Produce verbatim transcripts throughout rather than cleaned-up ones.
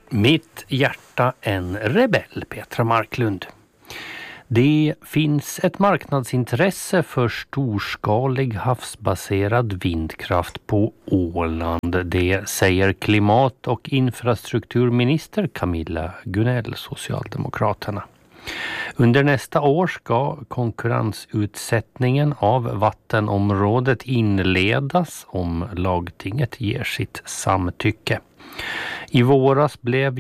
Mitt hjärta en rebell, Petra Marklund. Det finns ett marknadsintresse för storskalig havsbaserad vindkraft på Åland. Det säger klimat- och infrastrukturminister Camilla Gunell, Socialdemokraterna. Under nästa år ska konkurrensutsättningen av vattenområdet inledas om lagtinget ger sitt samtycke. I våras blev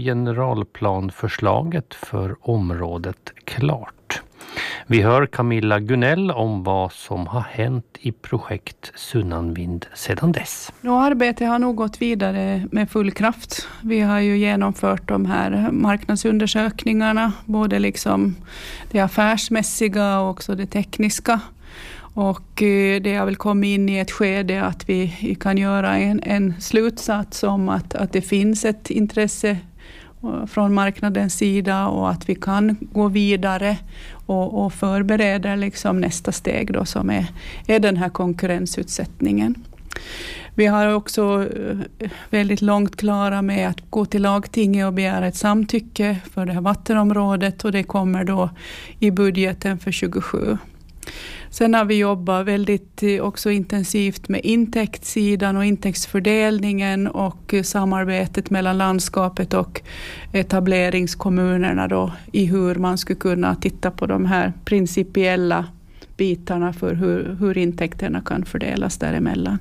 generalplanförslaget för området klart. Vi hör Camilla Gunell om vad som har hänt i projekt Sunnanvind sedan dess. Nu, arbetet har nog gått vidare med full kraft. Vi har ju genomfört de här marknadsundersökningarna, både liksom det affärsmässiga och också det tekniska. Och det har väl kommit in i ett skede att vi kan göra en, en slutsats om att, att det finns ett intresse från marknadens sida och att vi kan gå vidare och, och förbereda liksom nästa steg då, som är, är den här konkurrensutsättningen. Vi har också väldigt långt klara med att gå till lagtinget och begära ett samtycke för det här vattenområdet, och det kommer då i budgeten för tjugosju. Sen har vi jobbat väldigt också intensivt med intäktssidan och intäktsfördelningen och samarbetet mellan landskapet och etableringskommunerna då, i hur man skulle kunna titta på de här principiella bitarna för hur, hur intäkterna kan fördelas däremellan.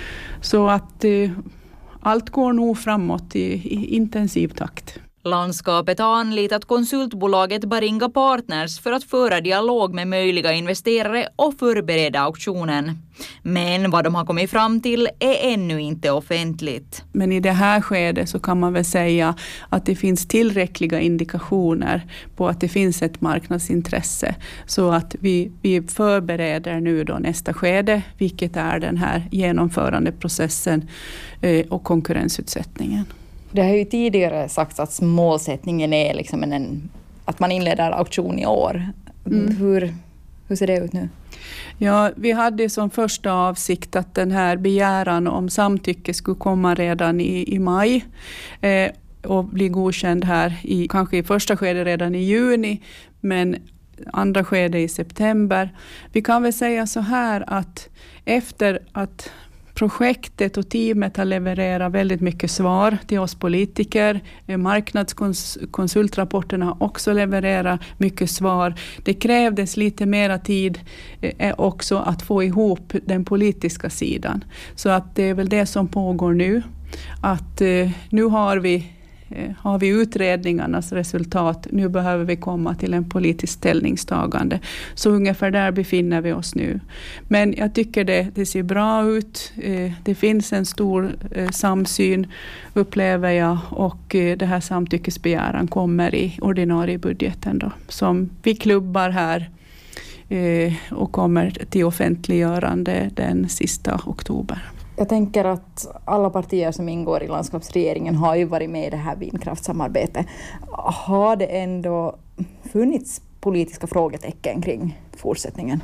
Så att eh, allt går nog framåt i, i intensiv takt. Landskapet har anlitat konsultbolaget Baringa Partners för att föra dialog med möjliga investerare och förbereda auktionen. Men vad de har kommit fram till är ännu inte offentligt. Men i det här skedet så kan man väl säga att det finns tillräckliga indikationer på att det finns ett marknadsintresse. Så att vi, vi förbereder nu då nästa skede, vilket är den här genomförandeprocessen eh, och konkurrensutsättningen. Det har ju tidigare sagts att målsättningen är liksom en, en, att man inleder auktion i år. Mm. Hur, hur ser det ut nu? Ja, vi hade som första avsikt att den här begäran om samtycke skulle komma redan i, i maj eh, och bli godkänd här i kanske i första skede redan i juni, men andra skede i september. Vi kan väl säga så här att efter att projektet och teamet har levererat väldigt mycket svar till oss politiker. Marknadskonsultrapporterna har också levererat mycket svar. Det krävdes lite mera tid också att få ihop den politiska sidan. Så att det är väl det som pågår nu. Att nu har vi har vi utredningarnas resultat. Nu behöver vi komma till en politisk ställningstagande. Så ungefär där befinner vi oss nu. Men jag tycker det, det ser bra ut. Det finns en stor samsyn, upplever jag. Och det här samtyckesbegäran kommer i ordinarie budgeten då, som vi klubbar här och kommer till offentliggörande den sista oktober. Jag tänker att alla partier som ingår i landskapsregeringen har ju varit med i det här vindkraftssamarbetet. Har det ändå funnits politiska frågetecken kring fortsättningen?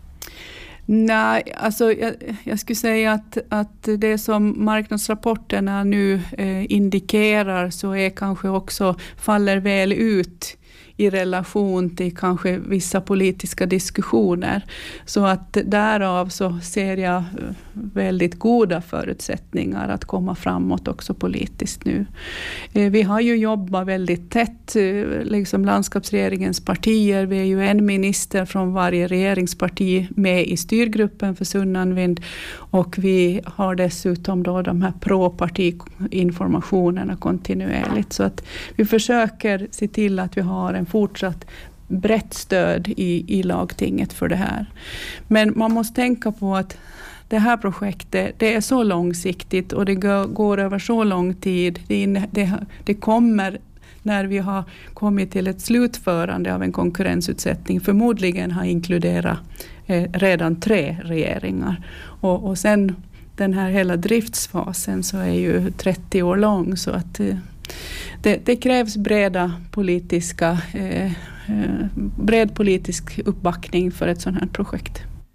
Nej, alltså jag, jag skulle säga att, att det som marknadsrapporterna nu eh, indikerar så är kanske också faller väl ut i relation till kanske vissa politiska diskussioner. Så att därav så ser jag väldigt goda förutsättningar att komma framåt också politiskt nu. Vi har ju jobbat väldigt tätt, liksom landskapsregeringens partier. Vi är ju en minister från varje regeringsparti med i styrgruppen för Sunnanvind, och vi har dessutom då de här pro-parti-informationerna kontinuerligt. Så att vi försöker se till att vi har en fortsatt brett stöd i, i lagtinget för det här. Men man måste tänka på att det här projektet, det är så långsiktigt och det går, går över så lång tid. Det, det, det kommer när vi har kommit till ett slutförande av en konkurrensutsättning förmodligen har inkluderat eh, redan tre regeringar. Och, och sen den här hela driftsfasen så är ju trettio år lång, så att eh, det, det krävs breda politiska, eh, eh, bred politisk uppbackning för ett sådant här projekt.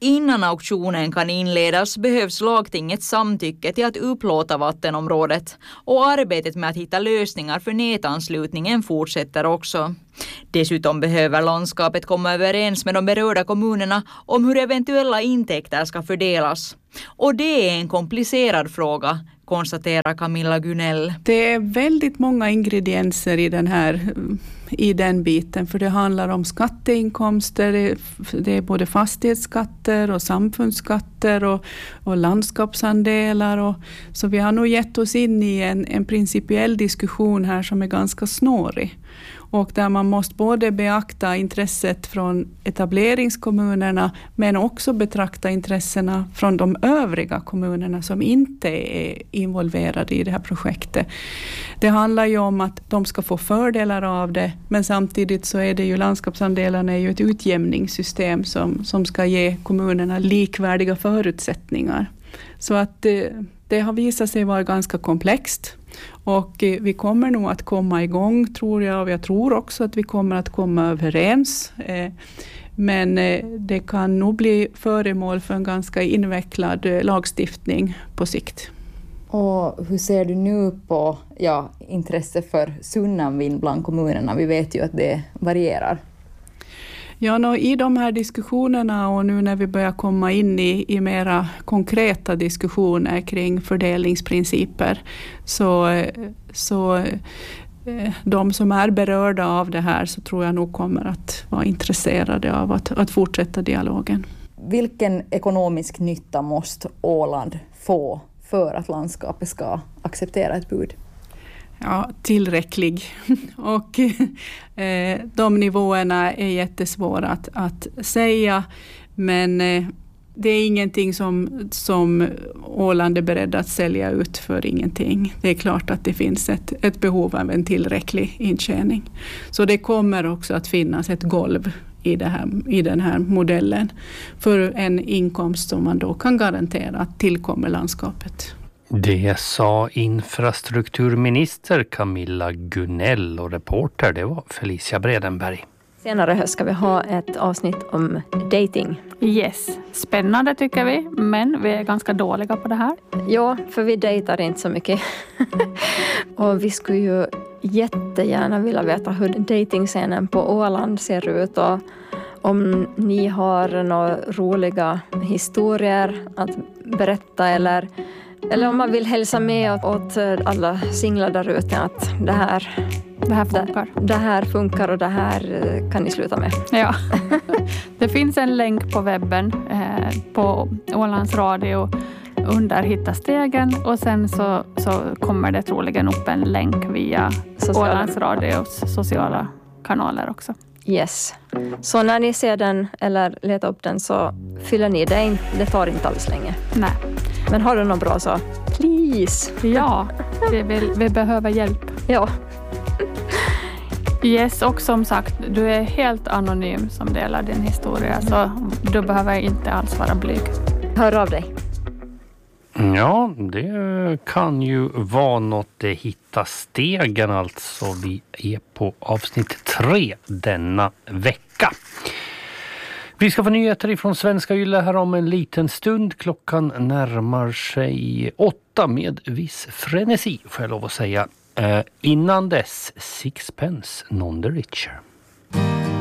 Innan auktionen kan inledas behövs lagtingets samtycke till att upplåta vattenområdet och arbetet med att hitta lösningar för nätanslutningen fortsätter också. Dessutom behöver landskapet komma överens med de berörda kommunerna om hur eventuella intäkter ska fördelas. Och det är en komplicerad fråga, konstaterar Camilla Gunell. Det är väldigt många ingredienser i den här i den biten, för det handlar om skatteinkomster, det är både fastighetsskatter och samfundsskatter och, och landskapsandelar. Och, så vi har nog gett oss in i en, en principiell diskussion här som är ganska snårig. Och där man måste både beakta intresset från etableringskommunerna men också betrakta intressena från de övriga kommunerna som inte är involverade i det här projektet. Det handlar ju om att de ska få fördelar av det, men samtidigt så är det ju landskapsandelarna är ju ett utjämningssystem som, som ska ge kommunerna likvärdiga förutsättningar. Så att det, det har visat sig vara ganska komplext. Och vi kommer nog att komma igång, tror jag, och jag tror också att vi kommer att komma överens. Men det kan nog bli föremål för en ganska invecklad lagstiftning på sikt. Och hur ser du nu på ja, intresse för sunnanvind bland kommunerna? Vi vet ju att det varierar. Ja, no, i de här diskussionerna och nu när vi börjar komma in i, i mera konkreta diskussioner kring fördelningsprinciper så, så de som är berörda av det här så tror jag nog kommer att vara intresserade av att, att fortsätta dialogen. Vilken ekonomisk nytta måste Åland få för att landskapet ska acceptera ett bud? Ja, tillräcklig. Och eh, de nivåerna är jättesvåra att, att säga. Men eh, det är ingenting som, som Åland är beredd att sälja ut för ingenting. Det är klart att det finns ett, ett behov av en tillräcklig intjäning. Så det kommer också att finnas ett golv i, det här, i den här modellen för en inkomst som man då kan garantera att tillkommer landskapet. Det sa infrastrukturminister Camilla Gunell och reporter det var Felicia Bredenberg. Senare höst ska vi ha ett avsnitt om dating. Yes, spännande tycker vi, men vi är ganska dåliga på det här. Ja, för vi dejtar inte så mycket. Och vi skulle ju jättegärna vilja veta hur datingscenen på Åland ser ut och om ni har några roliga historier att berätta eller Eller om man vill hälsa med åt alla singlar där ute att det här, det här funkar. Det, det här funkar och det här kan ni sluta med. Ja, det finns en länk på webben eh, på Ålands Radio under Hitta stegen och sen så, så kommer det troligen upp en länk via sociala. Ålands Radios sociala kanaler också. Yes. Så när ni ser den eller letar upp den så fyller ni det in. Det tar inte alls länge. Nej. Men har du något bra så please. Ja, vi, vill, vi behöver hjälp. Ja. Yes, och som sagt, du är helt anonym som delar din historia så du behöver inte alls vara blyg. Hör av dig. Ja, det kan ju vara något det hitta stegen alltså. Vi är på avsnitt tre denna vecka. Vi ska få nyheter ifrån Svenska Yle här om en liten stund. Klockan närmar sig åtta med viss frenesi får jag lov att säga. Eh, innan dess, Sixpence, Non the Richer.